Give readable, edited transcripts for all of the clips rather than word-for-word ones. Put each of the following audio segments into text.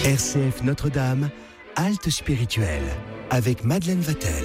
RCF Notre-Dame, halte spirituelle, avec Madeleine Vatel.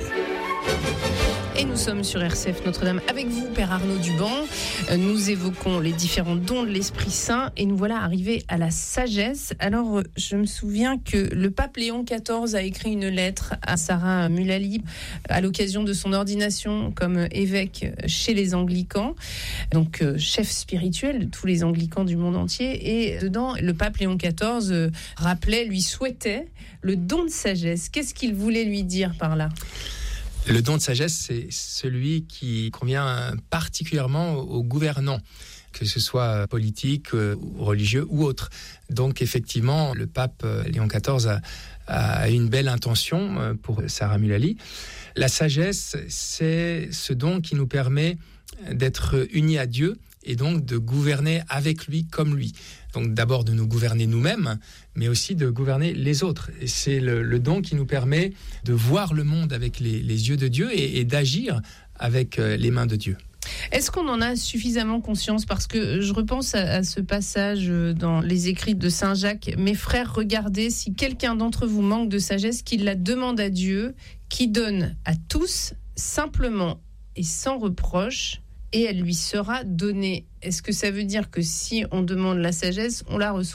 Et nous sommes sur RCF Notre-Dame avec vous, Père Arnaud Duban. Nous évoquons les différents dons de l'Esprit Saint et nous voilà arrivés à la sagesse. Alors, je me souviens que le pape Léon XIV a écrit une lettre à Sarah Mullally à l'occasion de son ordination comme évêque chez les Anglicans, donc chef spirituel de tous les Anglicans du monde entier. Et dedans, le pape Léon XIV lui souhaitait le don de sagesse. Qu'est-ce qu'il voulait lui dire par là ? Le don de sagesse, c'est celui qui convient particulièrement aux gouvernants, que ce soit politique, religieux ou autre. Donc effectivement, le pape Léon XIV a une belle intention pour Sarah Mullally. La sagesse, c'est ce don qui nous permet d'être unis à Dieu et donc de gouverner avec lui comme lui. Donc d'abord de nous gouverner nous-mêmes, mais aussi de gouverner les autres. Et c'est le don qui nous permet de voir le monde avec les yeux de Dieu et d'agir avec les mains de Dieu. Est-ce qu'on en a suffisamment conscience ? Parce que je repense à ce passage dans les écrits de Saint Jacques. « Mes frères, regardez, si quelqu'un d'entre vous manque de sagesse, qu'il la demande à Dieu, qui donne à tous, simplement et sans reproche, et elle lui sera donnée. » Est-ce que ça veut dire que si on demande la sagesse, on la reçoit ?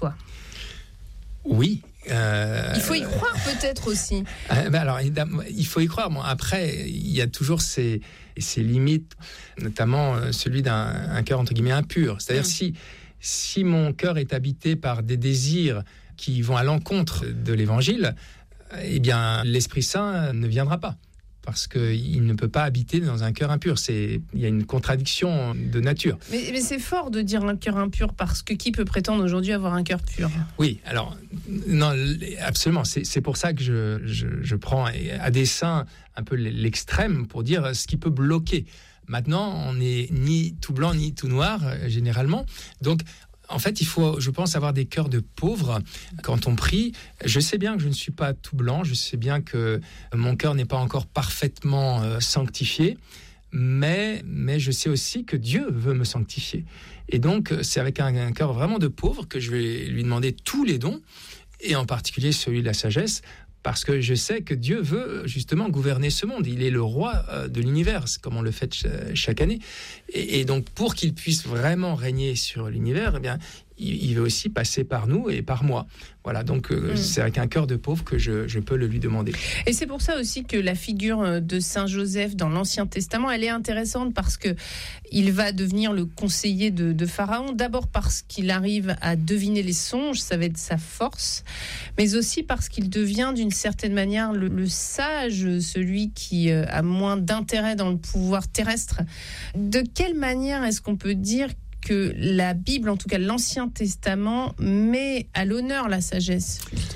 Oui. Il faut y croire peut-être aussi. Alors, il faut y croire. Bon, après, il y a toujours ces limites, notamment celui d'un cœur entre guillemets impur. C'est-à-dire si mon cœur est habité par des désirs qui vont à l'encontre de l'Évangile, eh bien, l'Esprit Saint ne viendra pas. Parce qu'il ne peut pas habiter dans un cœur impur. Il y a une contradiction de nature. Mais c'est fort de dire un cœur impur, parce que qui peut prétendre aujourd'hui avoir un cœur pur ? Oui, alors, non, absolument. C'est pour ça que je prends à dessein un peu l'extrême pour dire ce qui peut bloquer. Maintenant, on n'est ni tout blanc ni tout noir, généralement. Donc, en fait, il faut, je pense, avoir des cœurs de pauvres quand on prie. Je sais bien que je ne suis pas tout blanc, je sais bien que mon cœur n'est pas encore parfaitement sanctifié, mais je sais aussi que Dieu veut me sanctifier. Et donc, c'est avec un cœur vraiment de pauvre que je vais lui demander tous les dons, et en particulier celui de la sagesse, parce que je sais que Dieu veut justement gouverner ce monde. Il est le roi de l'univers, comme on le fait chaque année. Et donc, pour qu'il puisse vraiment régner sur l'univers, eh bien, il veut aussi passer par nous et par moi. Voilà, donc c'est avec un cœur de pauvre que je peux le lui demander. Et c'est pour ça aussi que la figure de Saint Joseph dans l'Ancien Testament, elle est intéressante, parce que il va devenir le conseiller de Pharaon, d'abord parce qu'il arrive à deviner les songes, ça va être sa force, mais aussi parce qu'il devient d'une certaine manière le sage, celui qui a moins d'intérêt dans le pouvoir terrestre. De quelle manière est-ce qu'on peut dire que la Bible, en tout cas l'Ancien Testament, met à l'honneur la sagesse, justement ?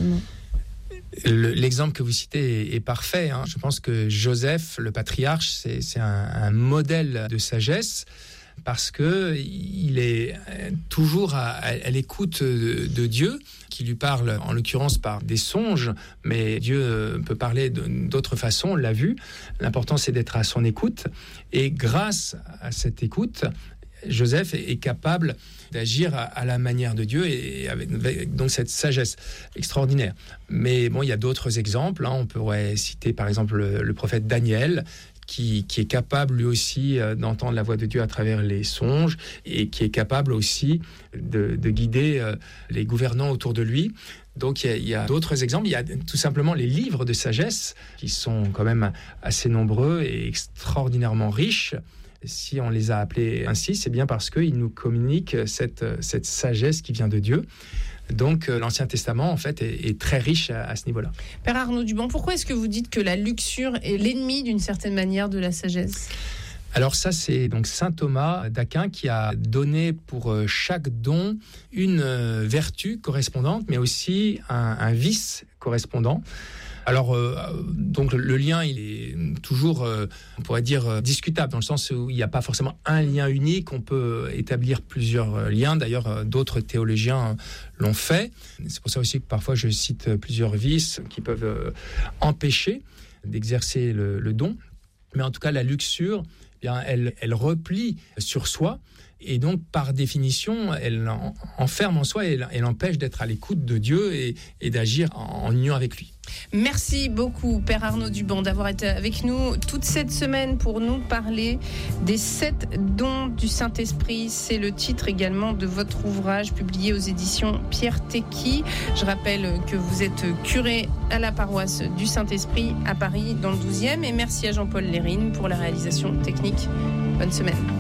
L'exemple que vous citez est parfait. Je pense que Joseph, le patriarche, c'est un modèle de sagesse, parce qu'il est toujours à l'écoute de Dieu, qui lui parle en l'occurrence par des songes, mais Dieu peut parler d'autres façons, on l'a vu. L'important, c'est d'être à son écoute, et grâce à cette écoute, Joseph est capable d'agir à la manière de Dieu, et avec donc cette sagesse extraordinaire. Mais bon, il y a d'autres exemples. On pourrait citer par exemple le prophète Daniel, qui est capable lui aussi d'entendre la voix de Dieu à travers les songes, et qui est capable aussi de guider les gouvernants autour de lui. Donc il y a d'autres exemples. Il y a tout simplement les livres de sagesse, qui sont quand même assez nombreux et extraordinairement riches. Si on les a appelés ainsi, c'est bien parce qu'ils nous communiquent cette sagesse qui vient de Dieu. Donc l'Ancien Testament, en fait, est très riche à ce niveau-là. Père Arnaud Duban, pourquoi est-ce que vous dites que la luxure est l'ennemi, d'une certaine manière, de la sagesse ? Alors ça, c'est donc saint Thomas d'Aquin qui a donné pour chaque don une vertu correspondante, mais aussi un vice correspondant. Alors, donc le lien, il est toujours, on pourrait dire, discutable, dans le sens où il n'y a pas forcément un lien unique. On peut établir plusieurs liens. D'ailleurs, d'autres théologiens l'ont fait. C'est pour ça aussi que parfois je cite plusieurs vices qui peuvent empêcher d'exercer le don. Mais en tout cas, la luxure, eh bien, elle replie sur soi. Et donc, par définition, elle enferme en soi, elle empêche d'être à l'écoute de Dieu et d'agir en union avec lui. Merci beaucoup, Père Arnaud Duban, d'avoir été avec nous toute cette semaine pour nous parler des 7 dons du Saint-Esprit. C'est le titre également de votre ouvrage publié aux éditions Pierre Tecky. Je rappelle que vous êtes curé à la paroisse du Saint-Esprit à Paris, dans le 12e. Et merci à Jean-Paul Lérine pour la réalisation technique. Bonne semaine.